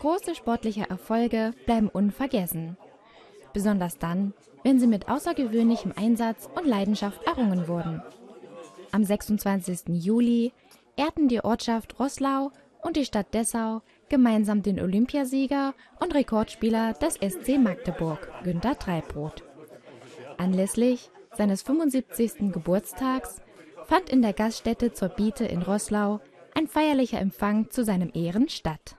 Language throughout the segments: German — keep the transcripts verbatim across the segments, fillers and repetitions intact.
Große sportliche Erfolge bleiben unvergessen. Besonders dann, wenn sie mit außergewöhnlichem Einsatz und Leidenschaft errungen wurden. Am sechsundzwanzigsten Juli ehrten die Ortschaft Roßlau und die Stadt Dessau gemeinsam den Olympiasieger und Rekordspieler des S C Magdeburg, Günter Treibrot. Anlässlich seines fünfundsiebzigsten Geburtstags fand in der Gaststätte zur Biete in Roßlau ein feierlicher Empfang zu seinem Ehren statt.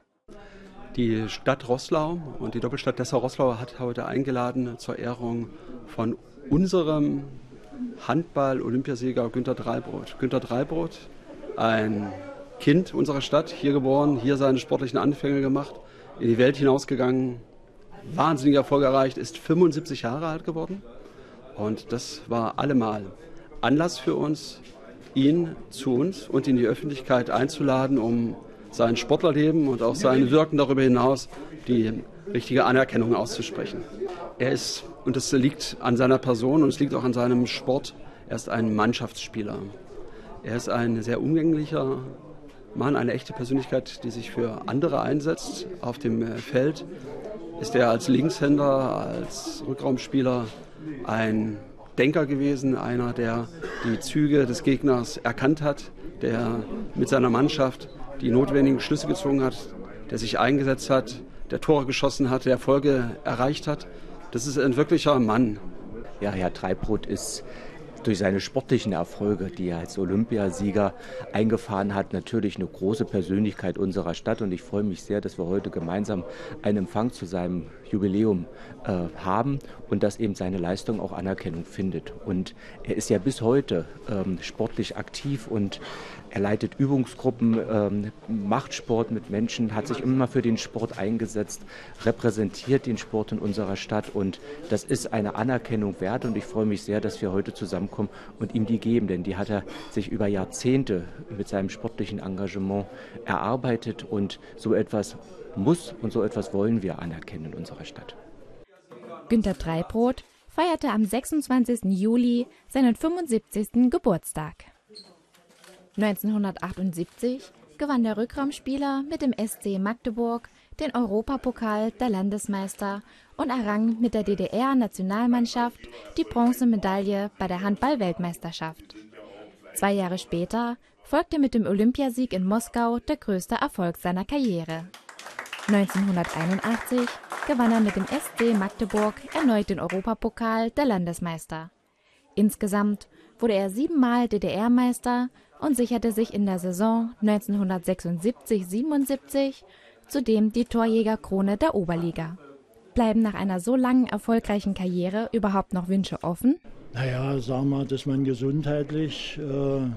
Die Stadt Roßlau und die Doppelstadt Dessau-Roßlau hat heute eingeladen zur Ehrung von unserem Handball-Olympiasieger Günter Treibrot. Günter Treibrot, ein Kind unserer Stadt, hier geboren, hier seine sportlichen Anfänge gemacht, in die Welt hinausgegangen, wahnsinnige Erfolge erreicht, ist fünfundsiebzig Jahre alt geworden. Und das war allemal Anlass für uns, ihn zu uns und in die Öffentlichkeit einzuladen, um sein Sportlerleben und auch sein Wirken darüber hinaus die richtige Anerkennung auszusprechen. Er ist, und das liegt an seiner Person und es liegt auch an seinem Sport, er ist ein Mannschaftsspieler. Er ist ein sehr umgänglicher Mann, eine echte Persönlichkeit, die sich für andere einsetzt. Auf dem Feld ist er als Linkshänder, als Rückraumspieler ein Denker gewesen, einer, der die Züge des Gegners erkannt hat, der mit seiner Mannschaft die notwendigen Schlüsse gezogen hat, der sich eingesetzt hat, der Tore geschossen hat, der Erfolge erreicht hat. Das ist ein wirklicher Mann. Ja, Herr Treibrot ist durch seine sportlichen Erfolge, die er als Olympiasieger eingefahren hat, natürlich eine große Persönlichkeit unserer Stadt. Und ich freue mich sehr, dass wir heute gemeinsam einen Empfang zu seinem Jubiläum äh, haben und dass eben seine Leistung auch Anerkennung findet. Und er ist ja bis heute ähm, sportlich aktiv und er leitet Übungsgruppen, ähm, macht Sport mit Menschen, hat sich immer für den Sport eingesetzt, repräsentiert den Sport in unserer Stadt und das ist eine Anerkennung wert und ich freue mich sehr, dass wir heute zusammenkommen und ihm die geben, denn die hat er sich über Jahrzehnte mit seinem sportlichen Engagement erarbeitet und so etwas muss und so etwas wollen wir anerkennen in unserer Stadt. Günter Treibrot feierte am sechsundzwanzigsten Juli seinen fünfundsiebzigsten Geburtstag. neunzehnhundertachtundsiebzig gewann der Rückraumspieler mit dem S C Magdeburg den Europapokal der Landesmeister und errang mit der D D R-Nationalmannschaft die Bronzemedaille bei der Handball-Weltmeisterschaft. Zwei Jahre später folgte mit dem Olympiasieg in Moskau der größte Erfolg seiner Karriere. neunzehnhunderteinundachtzig gewann er mit dem S C Magdeburg erneut den Europapokal der Landesmeister. Insgesamt wurde er siebenmal D D R-Meister und sicherte sich in der Saison neunzehnhundertsechsundsiebzig siebenundsiebzig zudem die Torjägerkrone der Oberliga. Bleiben nach einer so langen erfolgreichen Karriere überhaupt noch Wünsche offen? Naja, sagen wir, dass man gesundheitlich äh,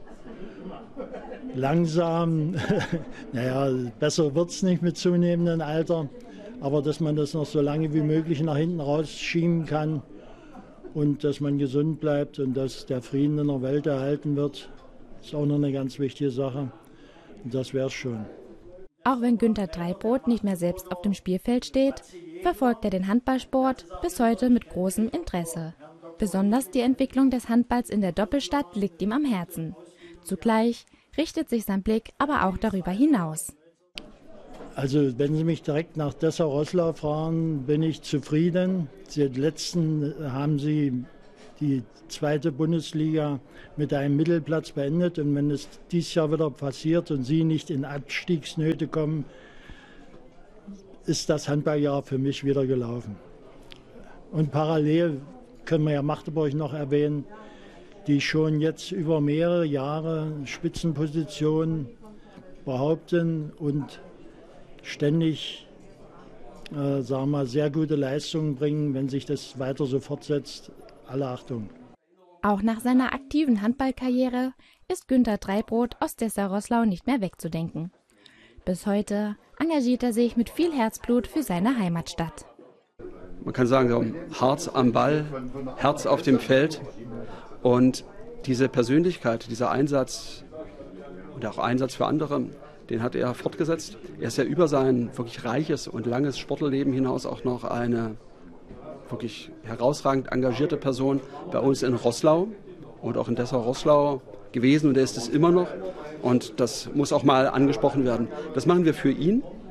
langsam, naja, besser wird es nicht mit zunehmendem Alter, aber dass man das noch so lange wie möglich nach hinten rausschieben kann und dass man gesund bleibt und dass der Frieden in der Welt erhalten wird, ist auch noch eine ganz wichtige Sache. Und das wäre es schon. Auch wenn Günter Treibrot nicht mehr selbst auf dem Spielfeld steht, verfolgt er den Handballsport bis heute mit großem Interesse. Besonders die Entwicklung des Handballs in der Doppelstadt liegt ihm am Herzen. Zugleich richtet sich sein Blick aber auch darüber hinaus. Also wenn Sie mich direkt nach Dessau-Roßlau fahren, bin ich zufrieden. Die letzten haben Sie die zweite Bundesliga mit einem Mittelplatz beendet. Und wenn es dieses Jahr wieder passiert und Sie nicht in Abstiegsnöte kommen, ist das Handballjahr für mich wieder gelaufen. Und parallel können wir ja Magdeburg noch erwähnen, die schon jetzt über mehrere Jahre Spitzenpositionen behaupten und ständig äh, sagen wir, sehr gute Leistungen bringen, wenn sich das weiter so fortsetzt. Alle Achtung. Auch nach seiner aktiven Handballkarriere ist Günter Treibrot aus Dessau-Roßlau nicht mehr wegzudenken. Bis heute engagiert er sich mit viel Herzblut für seine Heimatstadt. Man kann sagen, so Herz am Ball, Herz auf dem Feld und diese Persönlichkeit, dieser Einsatz und auch Einsatz für andere, den hat er fortgesetzt. Er ist ja über sein wirklich reiches und langes Sportlerleben hinaus auch noch eine wirklich herausragend engagierte Person bei uns in Roßlau und auch in Dessau-Roßlau gewesen und er ist es immer noch und das muss auch mal angesprochen werden. Das machen wir für ihn,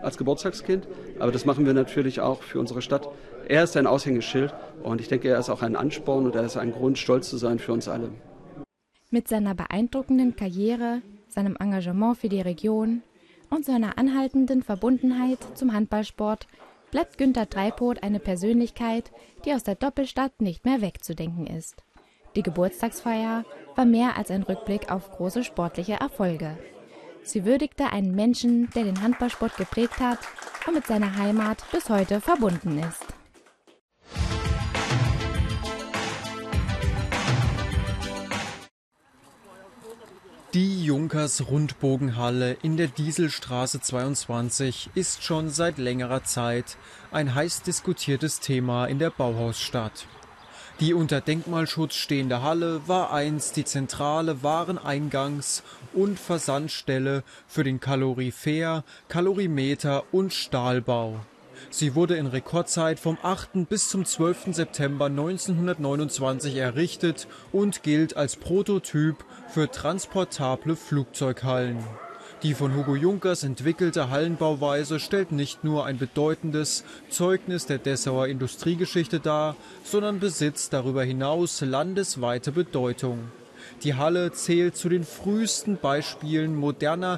als Geburtstagskind, aber das machen wir natürlich auch für unsere Stadt. Er ist ein Aushängeschild und ich denke, er ist auch ein Ansporn und er ist ein Grund, stolz zu sein für uns alle. Mit seiner beeindruckenden Karriere, seinem Engagement für die Region und seiner anhaltenden Verbundenheit zum Handballsport bleibt Günter Dreipoth eine Persönlichkeit, die aus der Doppelstadt nicht mehr wegzudenken ist. Die Geburtstagsfeier war mehr als ein Rückblick auf große sportliche Erfolge. Sie würdigte einen Menschen, der den Handballsport geprägt hat und mit seiner Heimat bis heute verbunden ist. Die Junkers-Rundbogenhalle in der Dieselstraße zweiundzwanzig ist schon seit längerer Zeit ein heiß diskutiertes Thema in der Bauhausstadt. Die unter Denkmalschutz stehende Halle war einst die zentrale Wareneingangs- und Versandstelle für den Kalorifer, Kalorimeter und Stahlbau. Sie wurde in Rekordzeit vom achten bis zum zwölften September neunzehnhundertneunundzwanzig errichtet und gilt als Prototyp für transportable Flugzeughallen. Die von Hugo Junkers entwickelte Hallenbauweise stellt nicht nur ein bedeutendes Zeugnis der Dessauer Industriegeschichte dar, sondern besitzt darüber hinaus landesweite Bedeutung. Die Halle zählt zu den frühesten Beispielen moderner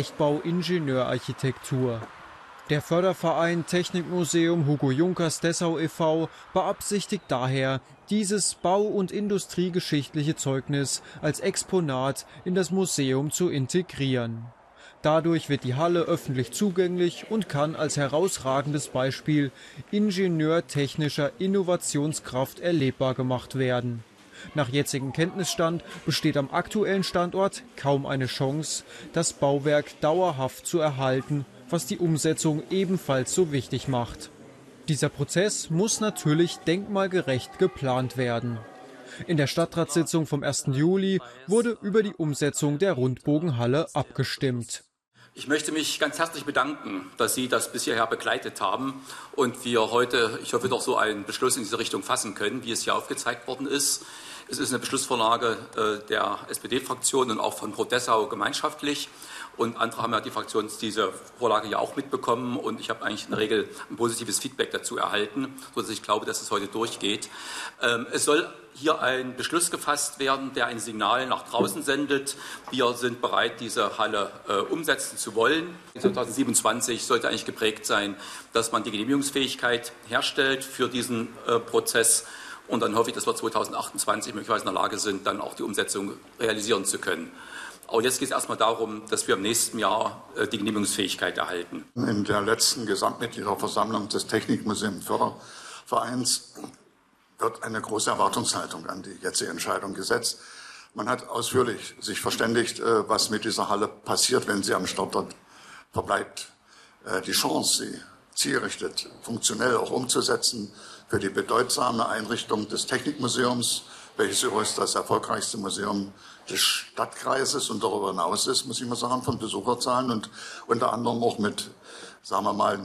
Leichtbau-Ingenieurarchitektur. Der Förderverein Technikmuseum Hugo Junkers Dessau e V beabsichtigt daher, dieses bau- und industriegeschichtliche Zeugnis als Exponat in das Museum zu integrieren. Dadurch wird die Halle öffentlich zugänglich und kann als herausragendes Beispiel ingenieurtechnischer Innovationskraft erlebbar gemacht werden. Nach jetzigem Kenntnisstand besteht am aktuellen Standort kaum eine Chance, das Bauwerk dauerhaft zu erhalten, was die Umsetzung ebenfalls so wichtig macht. Dieser Prozess muss natürlich denkmalgerecht geplant werden. In der Stadtratssitzung vom ersten Juli wurde über die Umsetzung der Rundbogenhalle abgestimmt. Ich möchte mich ganz herzlich bedanken, dass Sie das bis hierher begleitet haben und wir heute, ich hoffe, doch so einen Beschluss in diese Richtung fassen können, wie es hier aufgezeigt worden ist. Es ist eine Beschlussvorlage äh, der S P D-Fraktion und auch von Pro Dessau gemeinschaftlich. Und andere haben ja die Fraktion diese Vorlage ja auch mitbekommen und ich habe eigentlich in der Regel ein positives Feedback dazu erhalten, sodass ich glaube, dass es heute durchgeht. Ähm, es soll hier ein Beschluss gefasst werden, der ein Signal nach draußen sendet. Wir sind bereit, diese Halle äh, umsetzen zu wollen. zweitausendsiebenundzwanzig sollte eigentlich geprägt sein, dass man die Genehmigungsfähigkeit herstellt für diesen äh, Prozess. Und dann hoffe ich, dass wir zweitausendachtundzwanzig möglicherweise in der Lage sind, dann auch die Umsetzung realisieren zu können. Aber jetzt geht es erstmal darum, dass wir im nächsten Jahr äh, die Genehmigungsfähigkeit erhalten. In der letzten Gesamtmitgliederversammlung des Technikmuseum Fördervereins wird eine große Erwartungshaltung an die jetzige Entscheidung gesetzt. Man hat ausführlich sich verständigt, äh, was mit dieser Halle passiert, wenn sie am Standort verbleibt. Äh, die Chance, sie zielgerichtet, funktionell auch umzusetzen für die bedeutsame Einrichtung des Technikmuseums, welches übrigens das erfolgreichste Museum des Stadtkreises und darüber hinaus ist, muss ich mal sagen, von Besucherzahlen und unter anderem auch mit, sagen wir mal,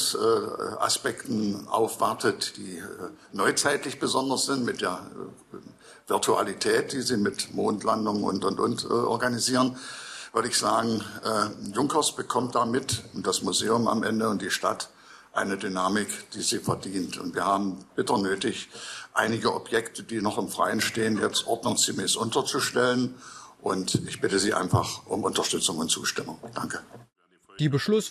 Museumsaspekten aufwartet, die äh, neuzeitlich besonders sind, mit der äh, Virtualität, die sie mit Mondlandung und, und, und äh, organisieren, würde ich sagen, äh, Junkers bekommt damit und das Museum am Ende und die Stadt eine Dynamik, die sie verdient. Und wir haben bitter nötig, einige Objekte, die noch im Freien stehen, jetzt ordnungsgemäß unterzustellen. Und ich bitte Sie einfach um Unterstützung und Zustimmung. Danke. Die Beschluss